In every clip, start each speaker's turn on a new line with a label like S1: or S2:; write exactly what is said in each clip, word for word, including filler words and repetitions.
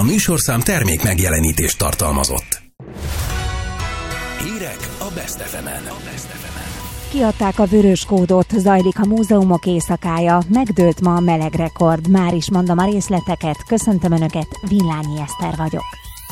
S1: A műsorszám termék megjelenítést tartalmazott. Hírek a Best ef emen.
S2: Kiadták a vörös kódot, zajlik a múzeumok éjszakája, megdőlt ma a melegrekord. Már is mondom a részleteket, köszöntöm Önöket, Villányi Eszter vagyok.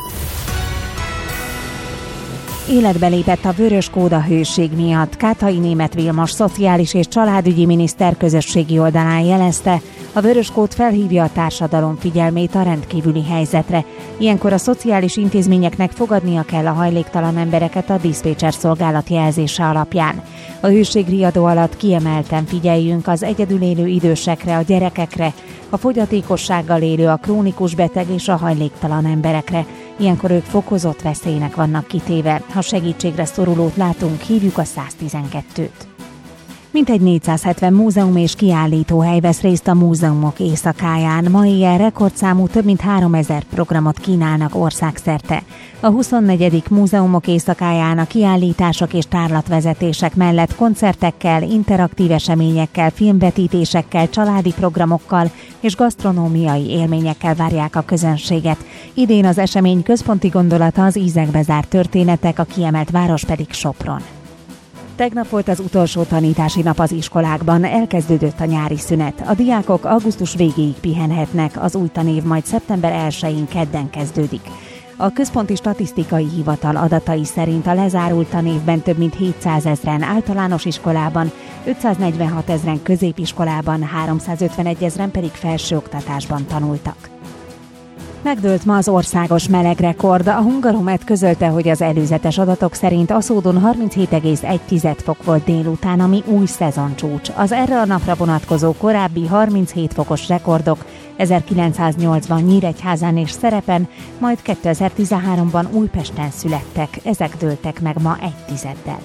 S2: Életbe lépett a vörös kód a hőség miatt. Kátai Németh Vilmos szociális és családügyi miniszter közösségi oldalán jelezte, a vörös kód felhívja a társadalom figyelmét a rendkívüli helyzetre. Ilyenkor a szociális intézményeknek fogadnia kell a hajléktalan embereket a diszpécser szolgálat jelzése alapján. A hőségriadó alatt kiemelten figyeljünk az egyedül élő idősekre, a gyerekekre, a fogyatékossággal élő, a krónikus beteg és a hajléktalan emberekre. Ilyenkor ők fokozott veszélynek vannak kitéve. Ha segítségre szorulót látunk, hívjuk a száztizenkettőt. Mintegy négyszázhetven múzeum és kiállítóhely vesz részt a múzeumok éjszakáján. Ma éjjel rekordszámú több mint háromezer programot kínálnak országszerte. A huszonnegyedik múzeumok éjszakáján a kiállítások és tárlatvezetések mellett koncertekkel, interaktív eseményekkel, filmvetítésekkel, családi programokkal és gasztronómiai élményekkel várják a közönséget. Idén az esemény központi gondolata az ízekbe zárt történetek, a kiemelt város pedig Sopron. Tegnap volt az utolsó tanítási nap az iskolákban, elkezdődött a nyári szünet. A diákok augusztus végéig pihenhetnek, az új tanév majd szeptember elsején kedden kezdődik. A Központi Statisztikai Hivatal adatai szerint a lezárult tanévben több mint hétszázezren általános iskolában, ötszáznegyvenhat ezren középiskolában, háromszázötvenegy ezren pedig felsőoktatásban tanultak. Megdőlt ma az országos melegrekord. A Hungaromet közölte, hogy az előzetes adatok szerint Aszódon harminchét egész egy fok volt délután, ami új szezoncsúcs. Az erre a napra vonatkozó korábbi harminchét fokos rekordok ezerkilencszáznyolcvan Nyíregyházán és Szerepen, majd kétezer-tizenháromban Újpesten születtek. Ezek dőltek meg ma egy tizeddel.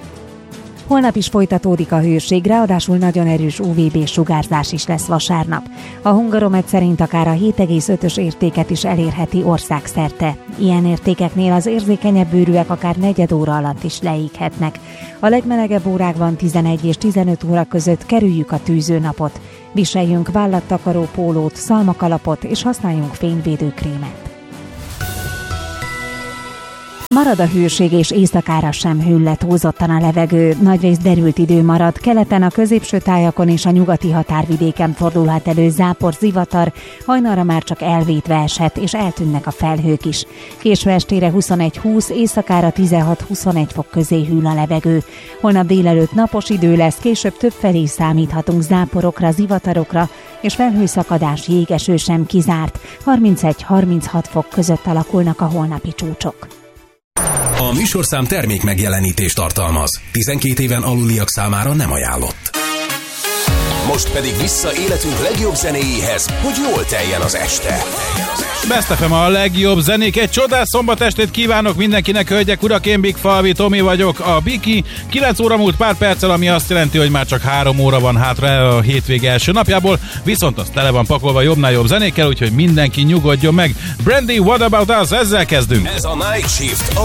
S2: Holnap is folytatódik a hőség, ráadásul nagyon erős ú vé bé sugárzás is lesz vasárnap. A Hungaromet szerint akár a hét egész ötös értéket is elérheti országszerte. Ilyen értékeknél az érzékenyebb bőrűek akár negyed óra alatt is leéghetnek. A legmelegebb órákban tizenegy és tizenöt óra között kerüljük a tűzőnapot. Viseljünk vállattakaró pólót, szalmakalapot és használjunk fényvédőkrémet. Marad a hőség és éjszakára sem hűl le túlzottan a levegő. Nagyrészt derült idő marad, keleten a középső tájakon és a nyugati határvidéken fordulhat elő zápor, zivatar, hajnalra már csak elvétve eshet, és eltűnnek a felhők is. Késő estére huszonegy húsz, éjszakára tizenhat huszonegy fok közé hűl a levegő. Holnap délelőtt napos idő lesz, később többfelé számíthatunk záporokra, zivatarokra, és felhőszakadás, jégeső sem kizárt. harmincegy harminchat fok között alakulnak a holnapi csúcsok.
S1: A műsorszám termék megjelenítést tartalmaz. tizenkét éven aluliak számára nem ajánlott. Most pedig vissza életünk legjobb zenéjéhez, hogy jól teljen az este.
S3: Best ef em a legjobb zenék. Egy csodás szombatestét kívánok mindenkinek, hölgyek, urak, én Big Falvi Tomi vagyok, a Biki. kilenc óra múlt pár perccel, ami azt jelenti, hogy már csak három óra van hátra a hétvége első napjából, viszont az tele van pakolva jobbnál jobb zenékkel, úgyhogy mindenki nyugodjon meg. Brandy, What About Us, ezzel kezdünk.
S1: Ez a Night Shift, a